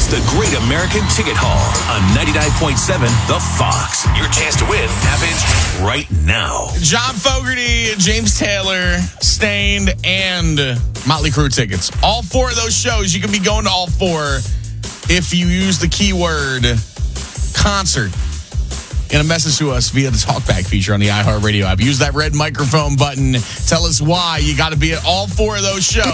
It's the Great American Ticket Haul on 99.7 The Fox. Your chance to win happens right now. John Fogerty, James Taylor, Stained, and Motley Crue tickets. All four of those shows, you can be going to all four if you use the keyword concert in a message to us via the talkback feature on the iHeartRadio app. Use that red microphone button. Tell us why you got to be at all four of those shows.